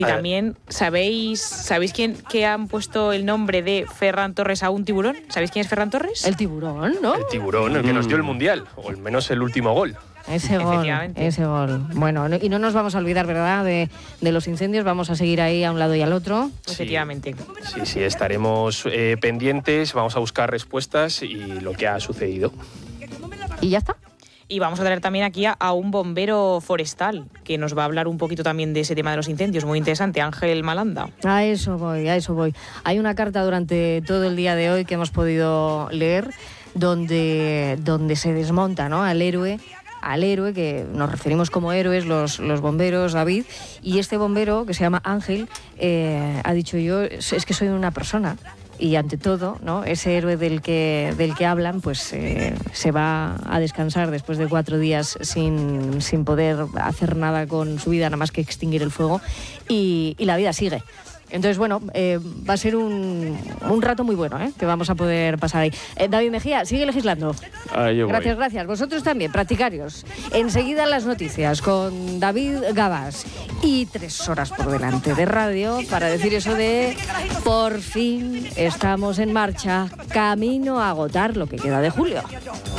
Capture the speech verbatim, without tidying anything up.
Y también, ¿sabéis sabéis quién que han puesto el nombre de Ferran Torres a un tiburón? ¿Sabéis quién es Ferran Torres? El tiburón, ¿no? El tiburón, el que nos dio el Mundial, o al menos el último gol. Ese gol, ese gol. Bueno, y no nos vamos a olvidar, ¿verdad?, de, de los incendios. Vamos a seguir ahí a un lado y al otro. Sí, efectivamente. Sí, sí, estaremos eh, pendientes, vamos a buscar respuestas y lo que ha sucedido. ¿Y ya está? Y vamos a traer también aquí a, a un bombero forestal, que nos va a hablar un poquito también de ese tema de los incendios. Muy interesante, Ángel Malanda. A eso voy, a eso voy. Hay una carta durante todo el día de hoy que hemos podido leer donde, donde se desmonta, ¿no?, al héroe, al héroe, que nos referimos como héroes los, los bomberos, David, y este bombero, que se llama Ángel, eh, ha dicho: yo es que soy una persona. Y ante todo, ¿no?, ese héroe del que, del que hablan, pues eh, se va a descansar después de cuatro días sin, sin poder hacer nada con su vida, nada más que extinguir el fuego, y, y la vida sigue. Entonces, bueno, eh, va a ser un, un rato muy bueno, ¿eh?, que vamos a poder pasar ahí. Eh, David Mejía, sigue legislando. Ah, yo gracias, voy. gracias. Vosotros también, practicarios. Enseguida las noticias con David Gabas. Y tres horas por delante de radio para decir eso de por fin estamos en marcha, camino a agotar lo que queda de julio.